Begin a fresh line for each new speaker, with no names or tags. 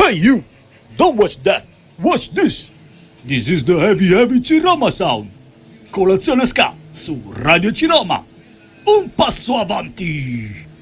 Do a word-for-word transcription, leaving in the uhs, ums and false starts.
Hey you! Don't watch that! Watch this! This is the Heavy Heavy Ciroma Sound! Colazione ska su Radio Ciroma! Un passo avanti!